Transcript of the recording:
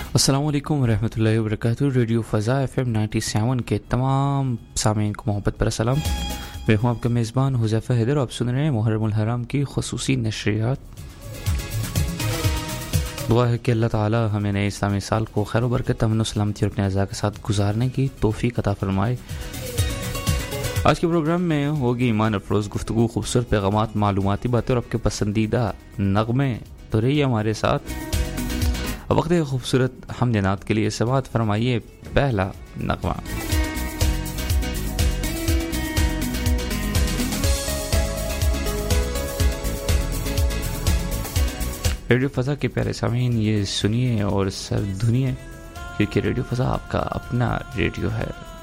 अस्सलाम वालेकुम रहमतुल्लाहि व बरकातुहू। रेडियो फ़ज़ा FM 97 के तमाम सामीन को मोहब्बत पर सलाम। मैं हूँ आपका मेज़बान हुज़ैफ़ा हैदर। आप सुन रहे हैं मुहर्रमुल हराम की ख़ुसूसी नशरियात। दुआ है कि अल्लाह ताला हमें नए इस्लामी साल को खैर व बरकत, अमन व सलामती और अपने अज़ा के साथ गुजारने की तौफ़ीक अता फ़रमाए। आज के प्रोग्राम में होगी ईमान अफरोज़ गुफ्तगू, खूबसूरत पैगामात, मालूमाती बातें और आपके पसंदीदा नग़मे। तो रहिए हमारे साथ। वक्त है खूबसूरत हमदनात के लिए समाअत फरमाइए पहला नगमा। रेडियो फ़ज़ा के प्यारे सामीन, ये सुनिए और सर धुनिए, क्योंकि रेडियो फ़ज़ा आपका अपना रेडियो है।